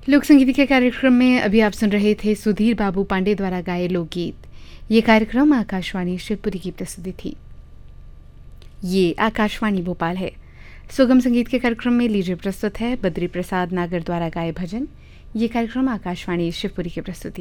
लोक संगीत के कार्यक्रम में अभी आप सुन रहे थे सुधीर बाबू पांडे द्वारा गाए लोकगीत। ये कार्यक्रम आकाशवाणी शिवपुरी की प्रस्तुति थी। ये आकाशवाणी भोपाल है। सुगम संगीत के कार्यक्रम में लीजिए प्रस्तुत है बद्री प्रसाद नागर द्वारा गाए भजन। ये कार्यक्रम आकाशवाणी शिवपुरी की प्रस्तुति